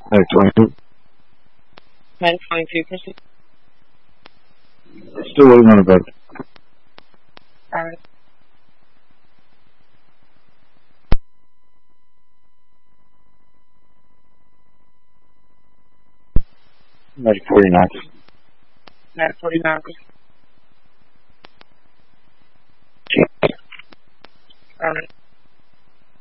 Medic 22. Medic 22, proceed. Still waiting on a bed. Alright. Medic 49. Medic 49, proceed.